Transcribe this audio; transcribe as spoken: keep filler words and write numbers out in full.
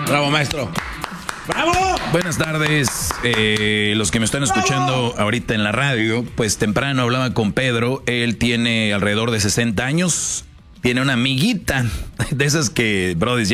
Bravo, maestro. ¡Bravo! Buenas tardes, eh, los que me están escuchando ¡bravo! Ahorita en la radio, pues temprano hablaba con Pedro, él tiene alrededor de sesenta años, tiene una amiguita de esas que, bro,